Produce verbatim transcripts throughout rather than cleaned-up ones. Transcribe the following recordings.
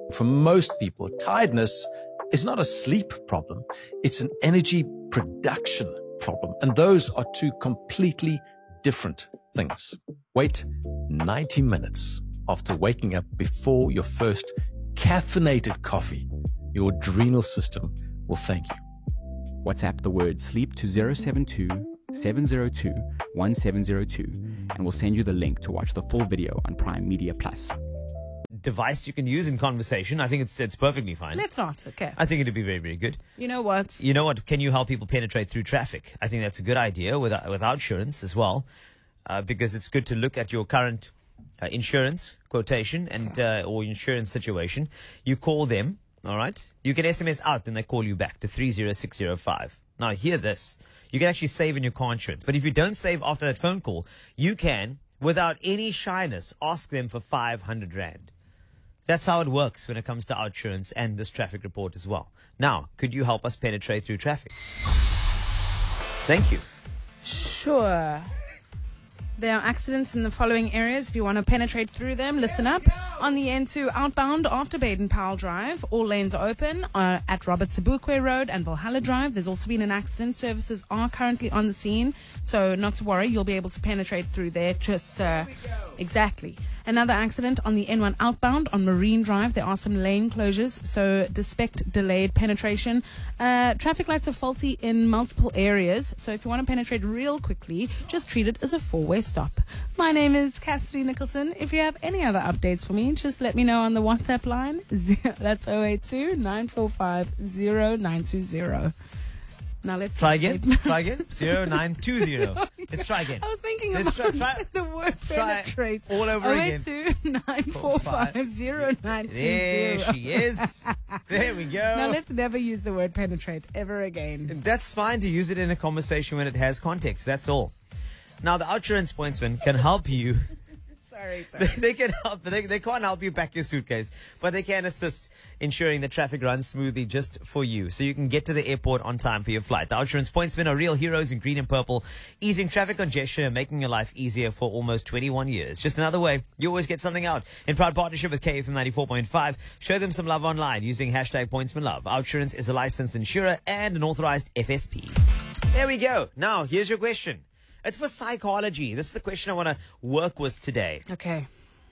For most people, tiredness is not a sleep problem. It's an energy production problem. And those are two completely different things. Wait ninety minutes after waking up before your first caffeinated coffee. Your adrenal system will thank you. WhatsApp the word sleep to zero seven two, seven zero two, one seven zero two and we'll send you the link to watch the full video on Prime Media Plus. Device you can use in conversation. I think it's it's perfectly fine. Let's not, okay. I think it'd be very, very good. You know what? You know what? Can you help people penetrate through traffic? I think that's a good idea without, without insurance as well, uh, because it's good to look at your current uh, insurance quotation and uh, or insurance situation. You call them, all right? You can S M S out and they call you back to three zero six zero five. Now, hear this. You can actually save in your car insurance. But if you don't save after that phone call, you can, without any shyness, ask them for five hundred rand. That's how it works when it comes to our insurance and this traffic report as well. Now, could you help us penetrate through traffic? Thank you. Sure. There are accidents in the following areas. If you want to penetrate through them, listen up. On the N two outbound after Baden-Powell Drive, all lanes are open uh, at Robert Sobukwe Road and Valhalla Drive. There's also been an accident. Services are currently on the scene, so not to worry. You'll be able to penetrate through there. Just uh, exactly. Another accident on the N one outbound on Marine Drive. There are some lane closures, so expect delayed penetration. Uh, traffic lights are faulty in multiple areas, so if you want to penetrate real quickly, just treat it as a four-way stop. My name is Cassidy Nicholson. If you have any other updates for me, just let me know on the WhatsApp line. That's zero eight two, nine four five, zero nine two zero. Now let's try again. Try again. Zero nine two zero. Let's try again. I was thinking Let's about try, try, the word penetrate. all over again. zero eight two, nine four five, zero nine two There zero. she is. There we go. Now let's never use the word penetrate ever again. That's fine to use it in a conversation when it has context. That's all. Now the Outsurance Pointsman can help you. Sorry, sorry. They, they can help. They, they can't help you pack your suitcase, but they can assist ensuring the traffic runs smoothly just for you, so you can get to the airport on time for your flight. The Outsurance Pointsmen are real heroes in green and purple, easing traffic congestion and making your life easier for almost twenty-one years. Just another way you always get something out. In proud partnership with K F M ninety-four point five, show them some love online using hashtag PointsmanLove. Outsurance is a licensed insurer and an authorized F S P. There we go. Now, here's your question. It's for psychology. This is the question I want to work with today. Okay.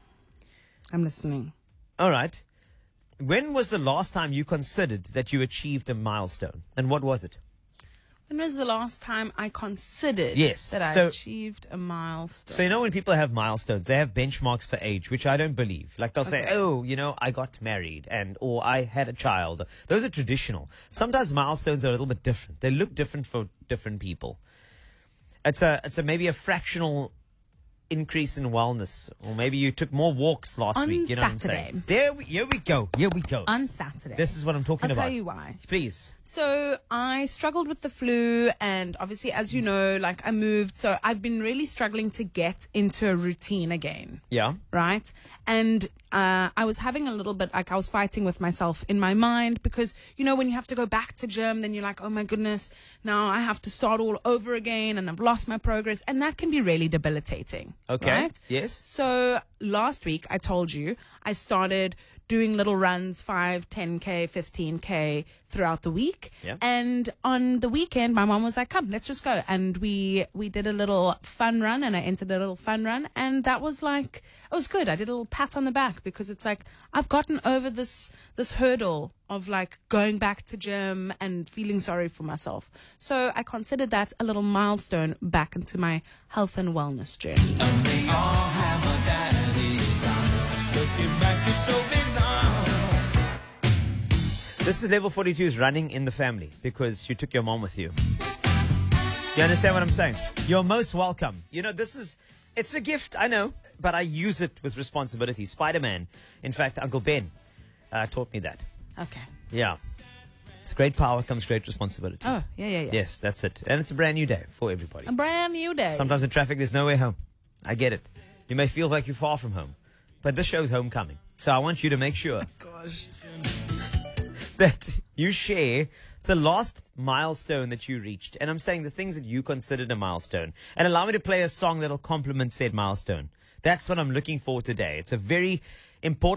I'm listening. All right. When was the last time you considered that you achieved a milestone? And what was it? When was the last time I considered Yes. that I So- achieved a milestone? So, you know, when people have milestones, they have benchmarks for age, which I don't believe. Like they'll say, Okay. oh, you know, I got married and, or I had a child. Those are traditional. Sometimes milestones are a little bit different. They look different for different people. It's a, it's a maybe a fractional increase in wellness, or maybe you took more walks last On week. You know Saturday. what I'm saying? There we, here we go. Here we go. On Saturday. This is what I'm talking I'll about. tell you why. Please. So I struggled with the flu, and obviously, as you know, like I moved, so I've been really struggling to get into a routine again. Yeah. Right? And uh, I was having a little bit, like I was fighting with myself in my mind because, you know, when you have to go back to gym, then you're like, oh my goodness, now I have to start all over again and I've lost my progress. And that can be really debilitating. Okay. Right? Yes. So last week, I told you, I started doing little runs, five, ten K, fifteen K throughout the week. Yeah. And on the weekend, my mom was like, come, let's just go. And we, we did a little fun run, and I entered a little fun run. And that was like, it was good. I did a little pat on the back because it's like, I've gotten over this, this hurdle of like going back to gym and feeling sorry for myself. So I considered that a little milestone back into my health and wellness journey. And they all have a daddy's eyes. Looking back, it's so bizarre. This is Level forty-two's running in the family because you took your mom with you. You understand what I'm saying? You're most welcome. You know, this is, it's a gift, I know, but I use it with responsibility. Spider-Man, in fact, Uncle Ben uh, taught me that. Okay. Yeah. It's great power comes great responsibility. Oh, yeah, yeah, yeah. Yes, that's it. And it's a brand new day for everybody. A brand new day. Sometimes in traffic, there's no way home. I get it. You may feel like you're far from home, but this show's homecoming. So I want you to make sure Gosh. that you share the last milestone that you reached. And I'm saying the things that you considered a milestone. And allow me to play a song that'll complement said milestone. That's what I'm looking for today. It's a very important